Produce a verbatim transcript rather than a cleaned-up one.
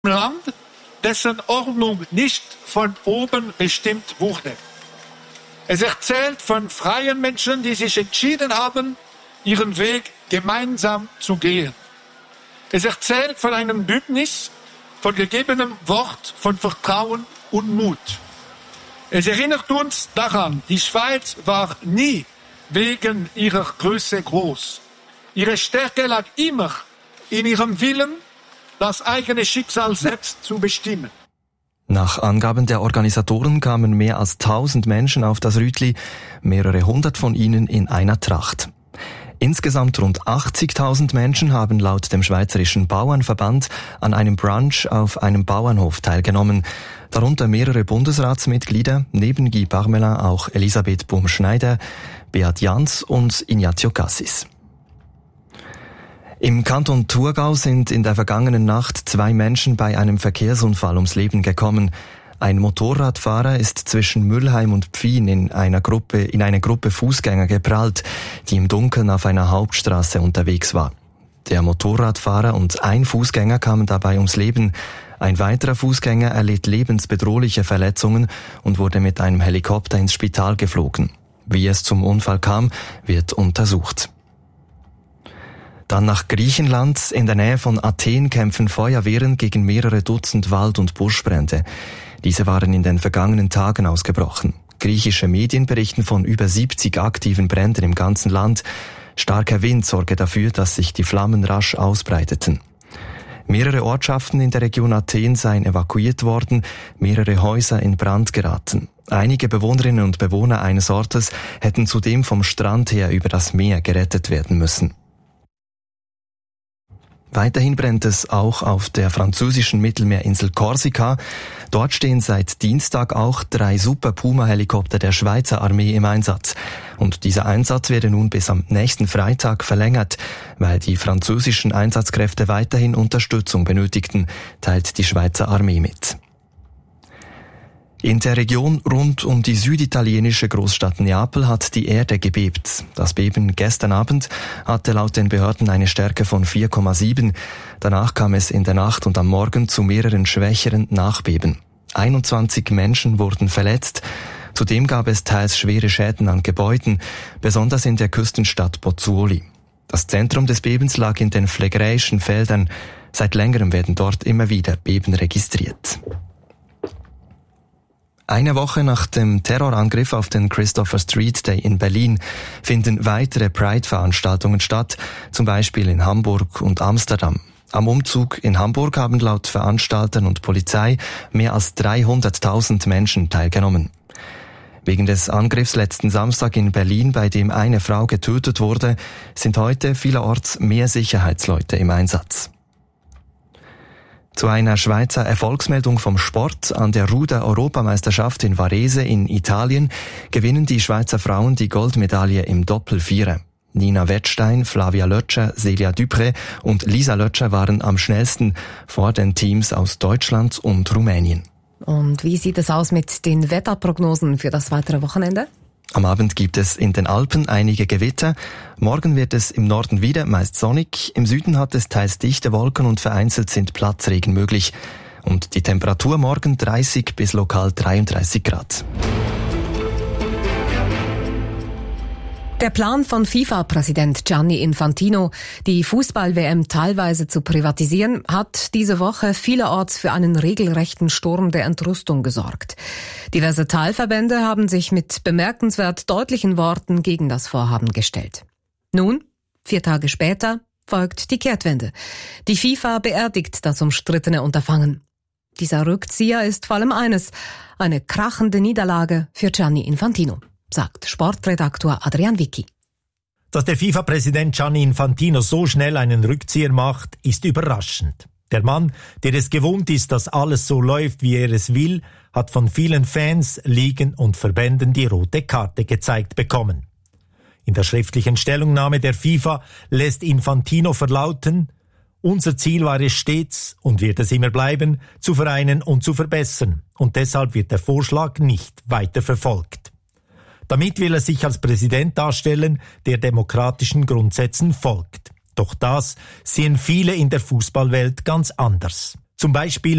Land, dessen Ordnung nicht von oben bestimmt wurde. Es erzählt von freien Menschen, die sich entschieden haben, ihren Weg gemeinsam zu gehen. Es erzählt von einem Bündnis, von gegebenem Wort, von Vertrauen und Mut. Es erinnert uns daran, die Schweiz war nie wegen ihrer Größe groß. Ihre Stärke lag immer in ihrem Willen, das eigene Schicksal selbst zu bestimmen. Nach Angaben der Organisatoren kamen mehr als tausend Menschen auf das Rütli, mehrere hundert von ihnen in einer Tracht. Insgesamt rund achtzigtausend Menschen haben laut dem Schweizerischen Bauernverband an einem Brunch auf einem Bauernhof teilgenommen. Darunter mehrere Bundesratsmitglieder, neben Guy Parmelin auch Elisabeth Bum-Schneider, Beat Jans und Ignazio Cassis. Im Kanton Thurgau sind in der vergangenen Nacht zwei Menschen bei einem Verkehrsunfall ums Leben gekommen. Ein Motorradfahrer ist zwischen Müllheim und Pfien in einer Gruppe, in eine Gruppe Fußgänger geprallt, die im Dunkeln auf einer Hauptstraße unterwegs war. Der Motorradfahrer und ein Fußgänger kamen dabei ums Leben. Ein weiterer Fußgänger erlitt lebensbedrohliche Verletzungen und wurde mit einem Helikopter ins Spital geflogen. Wie es zum Unfall kam, wird untersucht. Dann nach Griechenland. In der Nähe von Athen kämpfen Feuerwehren gegen mehrere Dutzend Wald- und Buschbrände. Diese waren in den vergangenen Tagen ausgebrochen. Griechische Medien berichten von über siebzig aktiven Bränden im ganzen Land. Starker Wind sorge dafür, dass sich die Flammen rasch ausbreiteten. Mehrere Ortschaften in der Region Athen seien evakuiert worden, mehrere Häuser in Brand geraten. Einige Bewohnerinnen und Bewohner eines Ortes hätten zudem vom Strand her über das Meer gerettet werden müssen. Weiterhin brennt es auch auf der französischen Mittelmeerinsel Korsika. Dort stehen seit Dienstag auch drei Super Puma-Helikopter der Schweizer Armee im Einsatz. Und dieser Einsatz werde nun bis am nächsten Freitag verlängert, weil die französischen Einsatzkräfte weiterhin Unterstützung benötigten, teilt die Schweizer Armee mit. In der Region rund um die süditalienische Großstadt Neapel hat die Erde gebebt. Das Beben gestern Abend hatte laut den Behörden eine Stärke von vier Komma sieben. Danach kam es in der Nacht und am Morgen zu mehreren schwächeren Nachbeben. einundzwanzig Menschen wurden verletzt. Zudem gab es teils schwere Schäden an Gebäuden, besonders in der Küstenstadt Pozzuoli. Das Zentrum des Bebens lag in den phlegräischen Feldern. Seit längerem werden dort immer wieder Beben registriert. Eine Woche nach dem Terrorangriff auf den Christopher Street Day in Berlin finden weitere Pride-Veranstaltungen statt, zum Beispiel in Hamburg und Amsterdam. Am Umzug in Hamburg haben laut Veranstaltern und Polizei mehr als dreihunderttausend Menschen teilgenommen. Wegen des Angriffs letzten Samstag in Berlin, bei dem eine Frau getötet wurde, sind heute vielerorts mehr Sicherheitsleute im Einsatz. Zu einer Schweizer Erfolgsmeldung vom Sport. An der Ruder-Europameisterschaft in Varese in Italien gewinnen die Schweizer Frauen die Goldmedaille im Doppelvierer. Nina Wettstein, Flavia Lötscher, Celia Dupré und Lisa Lötscher waren am schnellsten vor den Teams aus Deutschland und Rumänien. Und wie sieht es aus mit den Wetterprognosen für das weitere Wochenende? Am Abend gibt es in den Alpen einige Gewitter. Morgen wird es im Norden wieder meist sonnig. Im Süden hat es teils dichte Wolken und vereinzelt sind Platzregen möglich. Und die Temperatur morgen dreißig bis lokal dreiunddreißig Grad. Der Plan von FIFA-Präsident Gianni Infantino, die Fußball-W M teilweise zu privatisieren, hat diese Woche vielerorts für einen regelrechten Sturm der Entrüstung gesorgt. Diverse Teilverbände haben sich mit bemerkenswert deutlichen Worten gegen das Vorhaben gestellt. Nun, vier Tage später, folgt die Kehrtwende. Die FIFA beerdigt das umstrittene Unterfangen. Dieser Rückzieher ist vor allem eines, eine krachende Niederlage für Gianni Infantino, sagt Sportredaktor Adrian Vicky. Dass der FIFA-Präsident Gianni Infantino so schnell einen Rückzieher macht, ist überraschend. Der Mann, der es gewohnt ist, dass alles so läuft, wie er es will, hat von vielen Fans, Ligen und Verbänden die rote Karte gezeigt bekommen. In der schriftlichen Stellungnahme der FIFA lässt Infantino verlauten: Unser Ziel war es stets und wird es immer bleiben, zu vereinen und zu verbessern, und deshalb wird der Vorschlag nicht weiter verfolgt. Damit will er sich als Präsident darstellen, der demokratischen Grundsätzen folgt. Doch das sehen viele in der Fußballwelt ganz anders. Zum Beispiel